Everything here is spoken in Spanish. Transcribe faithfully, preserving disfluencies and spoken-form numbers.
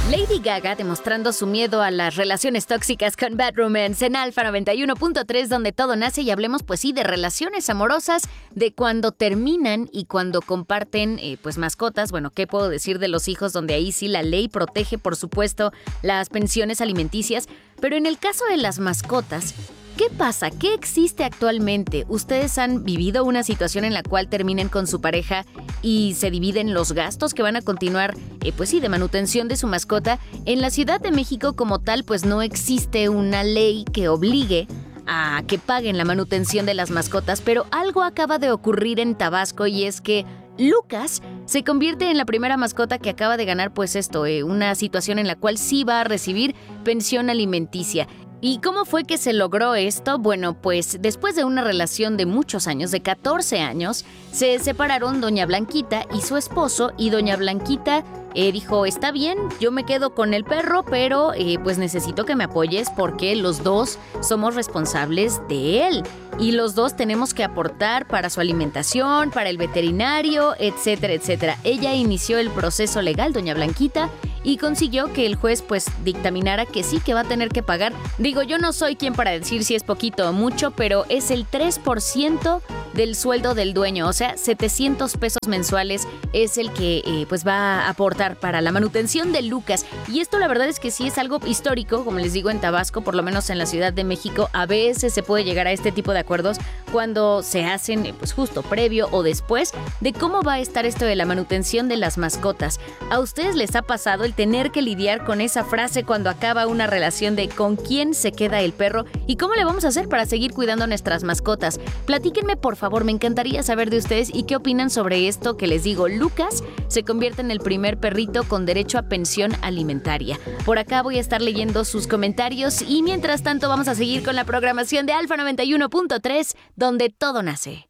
Lady Gaga demostrando su miedo a las relaciones tóxicas con Bad Romance en Alfa noventa y uno punto tres, donde todo nace, y hablemos pues sí de relaciones amorosas, de cuando terminan y cuando comparten eh, pues mascotas. Bueno, ¿qué puedo decir de los hijos? Donde ahí sí la ley protege, por supuesto, las pensiones alimenticias, pero en el caso de las mascotas, ¿qué pasa? ¿Qué existe actualmente? ¿Ustedes han vivido una situación en la cual terminen con su pareja y se dividen los gastos que van a continuar, eh, pues sí, de manutención de su mascota? En la Ciudad de México como tal, pues no existe una ley que obligue a que paguen la manutención de las mascotas, pero algo acaba de ocurrir en Tabasco, y es que Lucas se convierte en la primera mascota que acaba de ganar, pues esto, eh, una situación en la cual sí va a recibir pensión alimenticia. ¿Y cómo fue que se logró esto? Bueno, pues después de una relación de muchos años, de catorce años, se separaron doña Blanquita y su esposo, y doña Blanquita eh, dijo, está bien, yo me quedo con el perro, pero eh, pues necesito que me apoyes porque los dos somos responsables de él y los dos tenemos que aportar para su alimentación, para el veterinario, etcétera, etcétera. Ella inició el proceso legal, doña Blanquita, y consiguió que el juez pues dictaminara que sí, que va a tener que pagar. Digo, yo no soy quien para decir si es poquito o mucho, pero es el tres por ciento del sueldo del dueño, o sea, setecientos pesos mensuales es el que eh, pues va a aportar para la manutención de Lucas. Y esto la verdad es que sí es algo histórico, como les digo, en Tabasco, por lo menos en la Ciudad de México, a veces se puede llegar a este tipo de acuerdos cuando se hacen eh, pues justo previo o después de cómo va a estar esto de la manutención de las mascotas. ¿A ustedes les ha pasado el tener que lidiar con esa frase cuando acaba una relación de con quién se queda el perro y cómo le vamos a hacer para seguir cuidando nuestras mascotas? Platíquenme, por favor, me encantaría saber de ustedes y qué opinan sobre esto que les digo. Lucas se convierte en el primer perrito con derecho a pensión alimentaria. Por acá voy a estar leyendo sus comentarios y mientras tanto vamos a seguir con la programación de Alfa noventa y uno punto tres, donde todo nace.